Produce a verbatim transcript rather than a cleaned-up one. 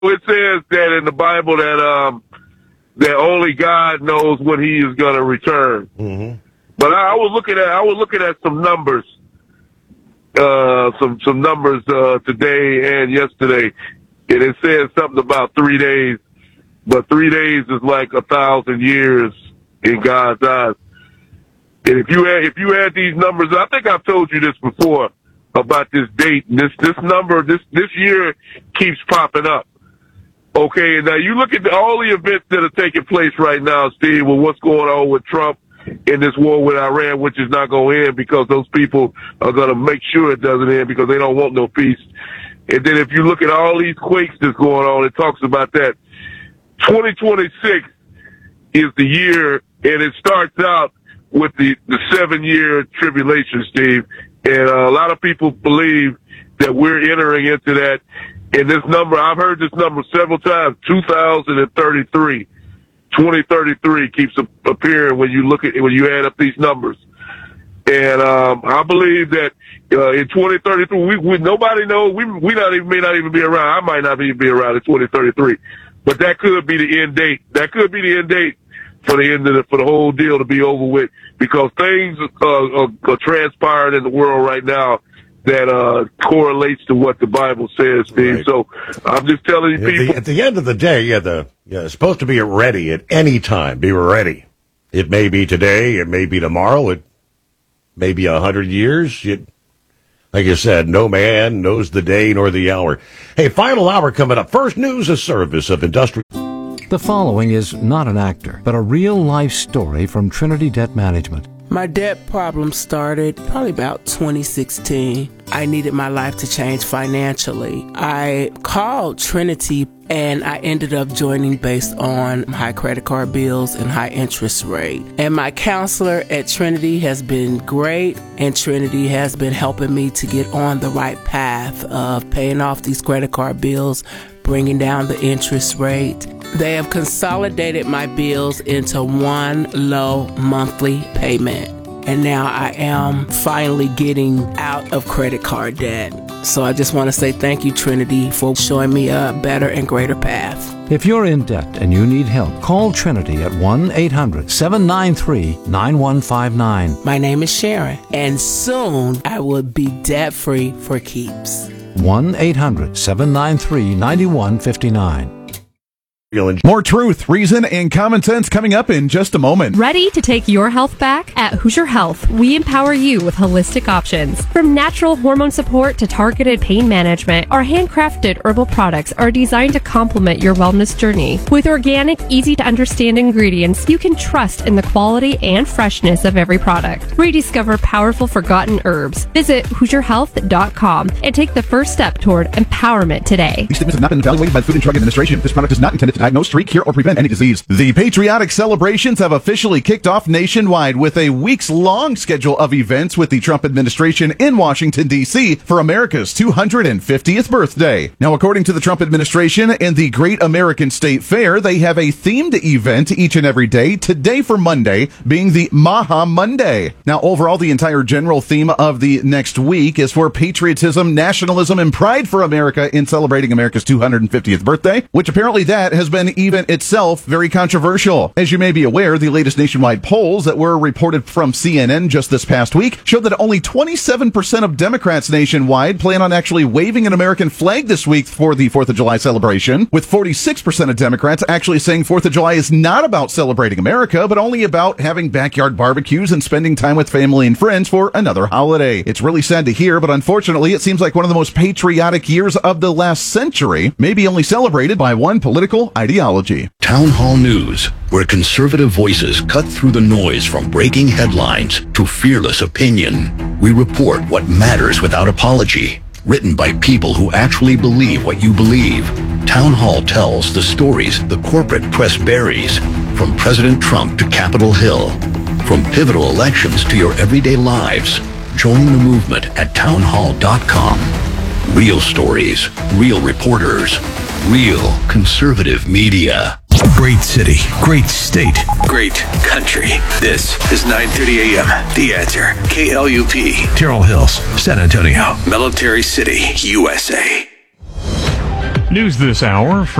It says that in the Bible that um that only God knows when He is going to return. Mm-hmm. But I, I was looking at I was looking at some numbers, uh, some some numbers uh, today and yesterday, and it says something about three days. But three days is like a thousand years in God's eyes. And if you add, if you add these numbers, I think I've told you this before about this date. And this this number this this year keeps popping up. Okay, now you look at the, all the events that are taking place right now, Steve, with what's going on with Trump in this war with Iran, which is not going to end because those people are going to make sure it doesn't end because they don't want no peace. And then if you look at all these quakes that's going on, it talks about that. twenty twenty-six is the year, and it starts out with the, the seven-year tribulation, Steve. And uh, a lot of people believe that we're entering into that. And this number, I've heard this number several times, two thousand thirty-three. twenty thirty-three keeps appearing when you look at when you add up these numbers. And um, I believe that uh, in twenty thirty-three, we, we nobody knows. We we not even may not even be around. I might not even be around in twenty thirty-three. But that could be the end date. That could be the end date for the end of the, for the whole deal to be over with, because things uh, are, are transpiring in the world right now that uh, correlates to what the Bible says, Steve. Right. So I'm just telling you, at people. The, at the end of the day, yeah, the yeah, it's supposed to be ready at any time. Be ready. It may be today. It may be tomorrow. It may be a hundred years. It, like you said, no man knows the day nor the hour. Hey, final hour coming up. First News, a service of Industrial. The following is not an actor, but a real-life story from Trinity Debt Management. My debt problem started probably about twenty sixteen. I needed my life to change financially. I called Trinity and I ended up joining based on high credit card bills and high interest rate. And my counselor at Trinity has been great, and Trinity has been helping me to get on the right path of paying off these credit card bills, bringing down the interest rate. They have consolidated my bills into one low monthly payment. And now I am finally getting out of credit card debt. So I just want to say thank you, Trinity, for showing me a better and greater path. If you're in debt and you need help, call Trinity at one eight hundred seven nine three nine one five nine. My name is Sharon, and soon I will be debt-free for keeps. one eight hundred seven nine three nine one five nine. More truth, reason, and common sense coming up in just a moment. Ready to take your health back? At Hoosier Health, we empower you with holistic options. From natural hormone support to targeted pain management, our handcrafted herbal products are designed to complement your wellness journey. With organic, easy-to-understand ingredients, you can trust in the quality and freshness of every product. Rediscover powerful forgotten herbs. Visit Hoosier Health dot com and take the first step toward empowerment today. These statements have not been evaluated by the Food and Drug Administration. This product is not intended to diagnose, treat, cure, or prevent any disease. The patriotic celebrations have officially kicked off nationwide with a weeks-long schedule of events with the Trump administration in Washington, D C for America's two hundred fiftieth birthday. Now, according to the Trump administration and the Great American State Fair, they have a themed event each and every day, today for Monday being the Maha Monday. Now, overall, the entire general theme of the next week is for patriotism, nationalism, and pride for America in celebrating America's two hundred fiftieth birthday, which apparently that has been even itself very controversial. As you may be aware, the latest nationwide polls that were reported from C N N just this past week showed that only twenty-seven percent of Democrats nationwide plan on actually waving an American flag this week for the fourth of July celebration, with forty-six percent of Democrats actually saying fourth of July is not about celebrating America, but only about having backyard barbecues and spending time with family and friends for another holiday. It's really sad to hear, but unfortunately, it seems like one of the most patriotic years of the last century may be only celebrated by one political ideology. Town Hall News, where conservative voices cut through the noise from breaking headlines to fearless opinion. We report what matters without apology. Written by people who actually believe what you believe. Town Hall tells the stories the corporate press buries, from President Trump to Capitol Hill, from pivotal elections to your everyday lives. Join the movement at town hall dot com. Real stories, real reporters, real conservative media. Great city, great state, great country. This is nine thirty a.m. The Answer. K L U P. Terrell Hills, San Antonio. Military City, U S A. News this hour.